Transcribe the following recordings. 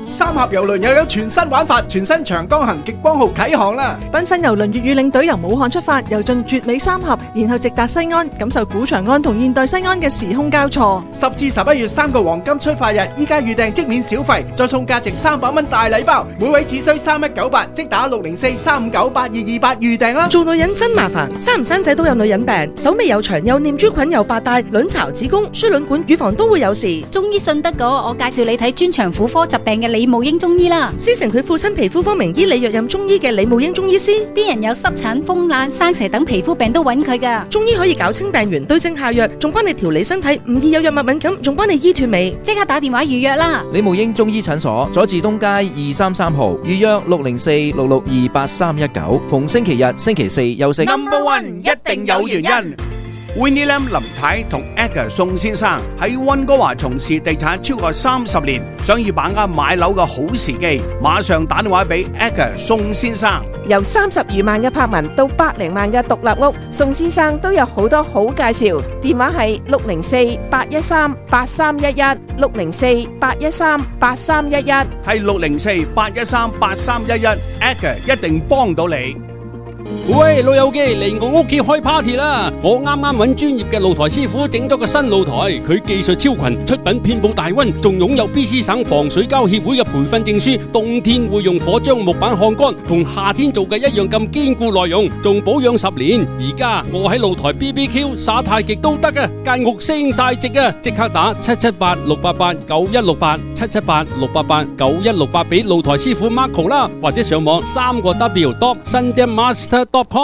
三峽郵輪又有全新玩法，全新長江行極光號啟航啦！ 繽紛郵輪粵語領隊由武漢出發，遊進絕美三峽，然後直達西安，感受古長安同現代西安嘅時空交錯。 10至11月3個黃金出發日，依家預訂即免小費，再送價值300蚊大禮包，每位只需3198，即打604-359-8228預訂啦！ 做女人真麻煩，生唔生仔都有女人病，手尾又長，又念珠菌，又白帶，卵巢、子宮、輸卵管、乳房都會有事。 中醫信得過，我介紹你睇專長婦科疾病嘅李慕英中醫啦。 師承佢父親皮膚科名醫李若任中醫嘅李慕英中醫師， 啲人有濕疹、風癩、生蛇等皮膚病都揾佢噶。 中醫可以搞清病源，對症下藥，仲幫你調理身體，唔易有藥物敏感，仲幫你醫斷尾。 即刻打電話預約啦！ 李慕英中醫診所，佐治東街233號，預約604-662-8319，逢星期日、星期四休息。 Number One 一定有原因。Winnie Lam 林太同 Edgar 宋先生喺溫哥華從事地產超過30年，想要把握買樓嘅好時機，馬上打電話俾 Edgar 宋先生。 由30餘萬嘅柏文到百零萬嘅獨立屋，宋先生都有好多好介紹。電話係604-813-8311 604-813-8311，係 604-813-8311 Edgar 一定幫到你。 喂，老友記嚟我屋企開 party 啦！我啱啱揾專業嘅露台師傅整咗個新露台，佢技術超群，出品遍佈大溫，仲擁有 BC 省防水膠協會嘅培訓證書。冬天會用火將木板烘乾，同夏天做嘅一樣咁堅固耐用，仲保養10年。而家我喺露台 BBQ 耍太極都得啊！間屋升晒值啊！即刻打778-688-9168 778-688-9168俾露台師傅 Marco 啦，或者上網3個W.sundaemaster.com。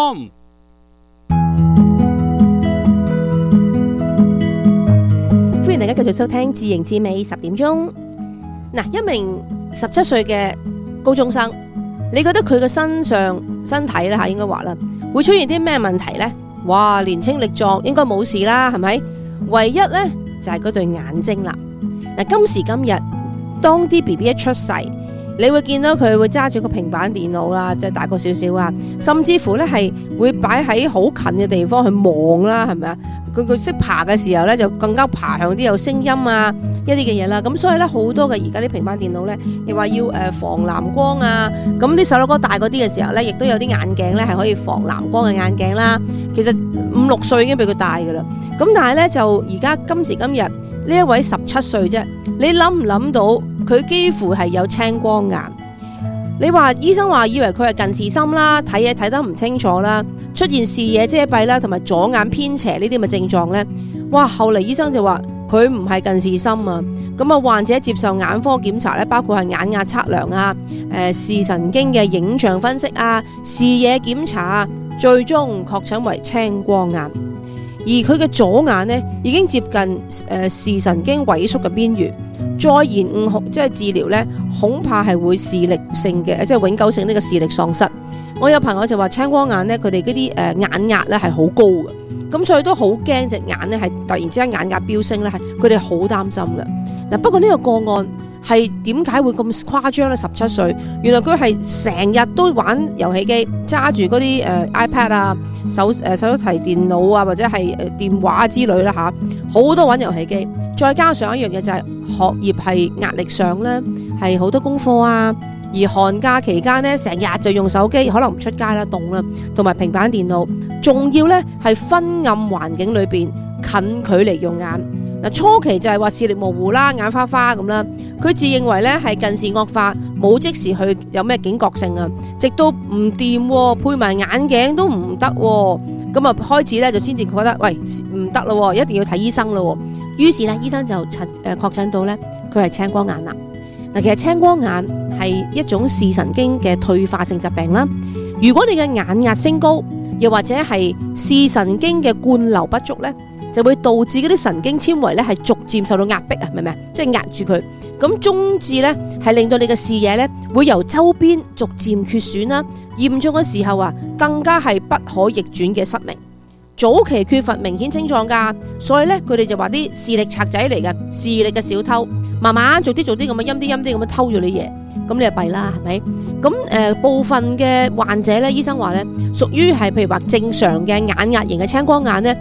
歡迎大家繼續收聽自營自美10點鐘。一名17歲嘅高中生，你覺得佢嘅身體咧應該話啦，會出現啲咩問題呢？哇，年青力壯，應該冇事啦，係咪？唯一呢，就係嗰對眼睛啦。今時今日，當啲 BB 一出世，你會見到佢會揸住個平板電腦啦，即係大個少少啊，甚至乎咧係會擺喺好近嘅地方去望啦，係咪啊？佢識爬嘅時候咧，就更加爬向啲有聲音啊一啲嘅嘢啦。咁所以咧，好多嘅而家啲平板電腦咧，又話要防藍光啊。咁啲細路哥大嗰啲嘅時候咧，亦都有啲眼鏡咧係可以防藍光嘅眼鏡啦。其實5、6歲已經俾佢戴噶啦。咁但係咧就而家今時今日呢一位17歲啫，你諗唔諗到佢幾乎係有青光眼？你話醫生話以為佢係近視深啦，睇嘢睇得唔清楚啦，出現視野遮蔽啦，同埋左眼偏斜呢啲咪症狀呢？哇！後嚟醫生就話佢唔係近視深啊。咁啊，患者接受眼科檢查咧，包括係眼壓測量啊、視神經嘅影像分析啊、視野檢查啊，最終確診為青光眼。而佢嘅左眼呢，已經接近視神經萎縮嘅邊緣，再延誤即係治療呢，恐怕係會視力性嘅，即係永久性呢個視力喪失。我有朋友就話青光眼呢，佢哋嗰啲眼壓呢係好高嘅，咁所以都好驚隻眼呢係突然之間眼壓飆升呢，係佢哋好擔心嘅。不過呢個個案係點解會咁誇張呢？17歲，原來佢係成日都玩遊戲機，揸住嗰啲iPad 啊、手提電腦啊，或者係電話之類啦嚇，好多玩遊戲機。再加上一樣嘢就係學業係壓力上咧，係好多功課啊。而寒假期間咧，成日就用手機，可能唔出街啦，凍啦，同埋平板電腦，仲要咧係昏暗環境裏邊近距離用眼。初期就係話視力模糊啦，眼花花咁啦，佢自認為咧係近視惡化，冇即時去有咩警覺性啊，直到唔掂，配埋眼鏡都唔得，咁啊開始咧就先至覺得喂唔得咯，一定要睇醫生咯。於是咧醫生就確診到咧佢係青光眼啦。其實青光眼係一種視神經嘅退化性疾病啦。如果你嘅眼壓升高，又或者係視神經嘅灌流不足咧，就會導致嗰啲神經纖維咧係逐漸受到壓迫啊，明唔明？即係壓住佢，咁終至咧係令到你嘅視野咧會由周邊逐漸缺損啦，嚴重嘅時候啊，更加係不可逆轉嘅失明。早期缺乏明顯症狀噶，所以咧佢哋就話啲視力賊仔嚟嘅，視力嘅小偷，慢慢做啲咁嘅陰啲咁樣偷咗你嘢，咁你就弊啦，係咪？咁部分嘅患者咧，醫生話咧屬於係譬如話正常嘅眼壓型嘅青光眼咧，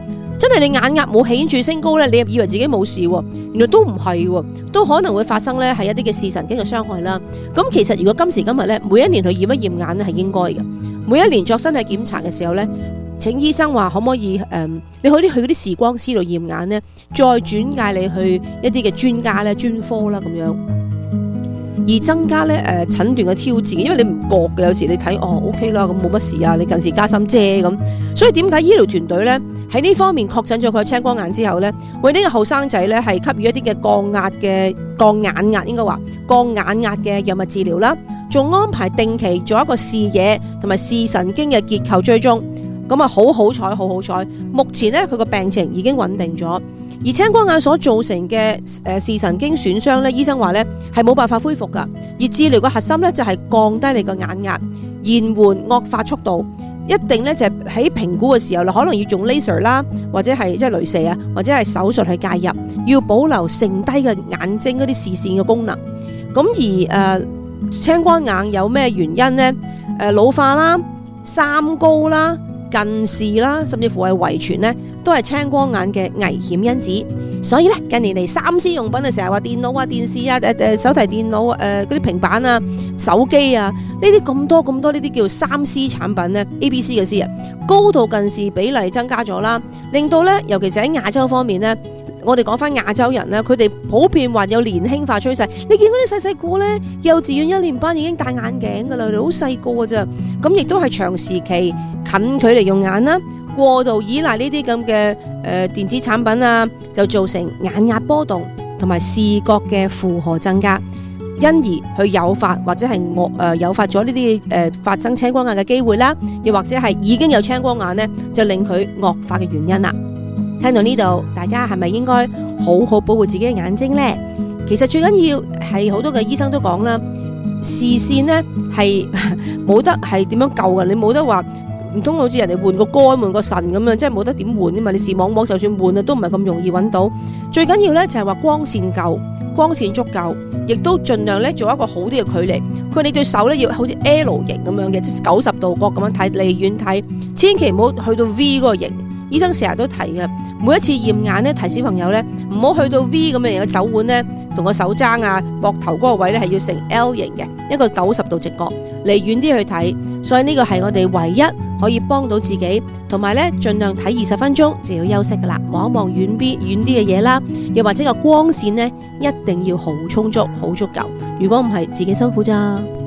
真係你眼壓冇顯著升高咧，你又以為自己冇事喎，原來都唔係喎，都可能會發生咧係一啲嘅視神經嘅傷害啦。咁其實如果今時今日咧，每一年去驗一驗眼咧係應該嘅，每一年作身體檢查嘅時候咧，請醫生話可唔可以你可以去嗰啲視光師度驗眼咧，再轉介你去一啲嘅專家咧、專科啦咁樣。而增加咧診斷嘅挑戰，因為你唔覺嘅，有時你睇OK 啦，咁冇乜事啊，你近視加深啫咁。所以點解醫療團隊咧喺呢方面確診咗佢青光眼之後咧，為呢個後生仔咧係給予一啲嘅降眼壓應該話降眼壓嘅藥物治療啦，仲安排定期做一個視野同埋視神經嘅結構追蹤。咁啊好好彩，目前咧佢個病情已經穩定咗。而青光眼所造成嘅視神經損傷咧，醫生話咧係冇辦法恢復噶。而治療嘅核心咧就係降低你個眼壓，延緩惡化速度。一定咧就喺評估嘅時候，可能要用 laser 啦，或者係即係雷射啊，或者係手術去介入，要保留剩低嘅眼睛嗰啲視線嘅功能。咁而青光眼有咩原因呢？老化啦、三高啦、近視啦，甚至乎係遺傳咧，都係青光眼嘅危險因子。所以咧，近年嚟3C 用品啊，成日話電腦啊、電視啊、手提電腦嗰啲平板啊、手機啊，呢啲咁多呢啲叫 3C 產品咧 ，ABC 嘅 C 啊，高度近視比例增加咗啦，令到咧，尤其是喺亞洲方面咧，我哋講翻亞洲人咧，佢哋普遍患有年輕化趨勢。你見嗰啲細細個咧，幼稚園1年班已經戴眼鏡噶啦，佢哋好細個噶咋，咁亦都係長時期近距離用眼啦。過度依賴呢啲咁嘅電子產品啊，就造成眼壓波動同埋視覺嘅負荷增加，因而去誘發或者係誘發咗呢啲發生青光眼嘅機會啦，又或者係已經有青光眼呢，就令佢惡化嘅原因啦。聽到呢度，大家係咪應該好好保護自己嘅眼睛呢？其實最緊要係好多嘅醫生都講啦，視線呢係冇得係點樣救嘅，你冇得話。唔通好似人哋換個肝換個腎咁樣，即係冇得點換啫嘛？你視網膜就算換啊，都唔係咁容易揾到。最緊要咧就係話光線夠，光線足夠，亦都盡量咧做一個好啲嘅距離。你對手咧要好似 L 型咁樣嘅，即係90度角咁樣睇，離遠睇，千祈唔好去到 V 嗰個型。醫生成日都提嘅，每一次驗眼咧提小朋友咧，唔好去到 V 咁樣嘅手腕咧，同個手踭啊、膊頭嗰個位咧係要成 L 型嘅，一個90度直角，離遠啲去睇。所以呢個係我哋唯一可以幫到自己，同埋咧盡量睇20分鐘就要休息噶啦，望一望遠啲嘅嘢啦，又或者個光線咧一定要好充足、好足夠。如果唔係，自己辛苦咋。